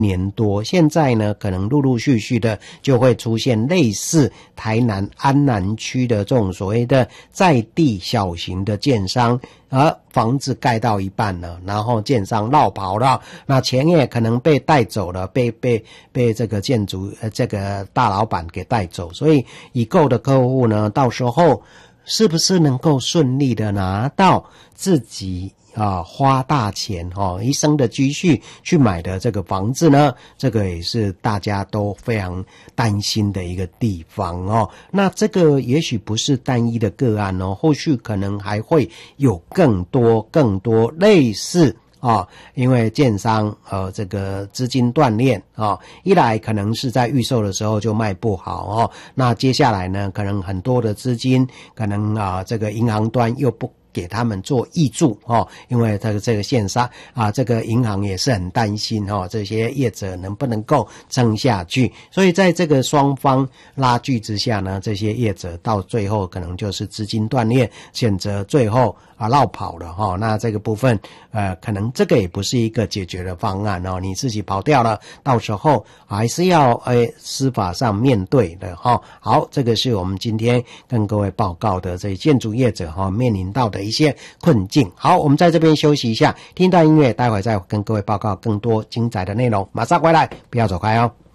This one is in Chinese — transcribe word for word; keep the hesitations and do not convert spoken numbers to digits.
年多，现在呢可能陆陆续续的就会出现类似台南安南区的这种所谓的在地小型的建商，而房子盖到一半了，然后建商落跑了，那钱也可能被带走了，被被被这个建筑呃这个大老板给带走，所以已购的客户呢，到时候是不是能够顺利的拿到自己啊，花大钱哦，一生的积蓄去买的这个房子呢，这个也是大家都非常担心的一个地方哦。那这个也许不是单一的个案哦，后续可能还会有更多更多类似啊，因为建商呃这个资金断裂啊，一来可能是在预售的时候就卖不好哦，那接下来呢，可能很多的资金可能啊这个银行端又不给他们做挹注哦，因为这个这个线上啊，这个银行也是很担心哦，这些业者能不能够撑下去？所以在这个双方拉锯之下呢，这些业者到最后可能就是资金断裂，选择最后啊绕跑了哈、哦。那这个部分呃，可能这个也不是一个解决的方案哦，你自己跑掉了，到时候还是要呃司法上面对的哈、哦。好，这个是我们今天跟各位报告的这建筑业者哈、哦、面临到的一些困境。好，我们在这边休息一下，听段音乐，待会再跟各位报告更多精彩的内容，马上回来，不要走开哦。